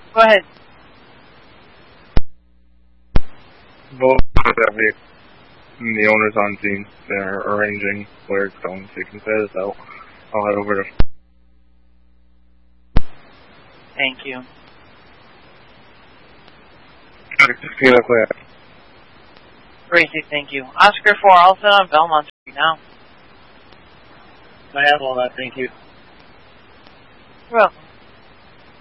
Go ahead. Well, the owner's on scene. They're arranging where it's going, so you can say this out. I'll head over to... Thank you. Gracie, thank you. Oscar 4, I'll sit on Belmont Street now. I have all that, thank you. You're welcome.